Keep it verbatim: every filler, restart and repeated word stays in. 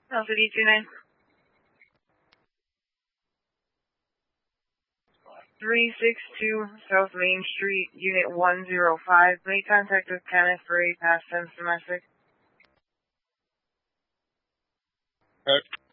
Alpha D two nine. three six two South Main Street, Unit one zero five. Make contact with Kenneth for a past tense domestic. Okay.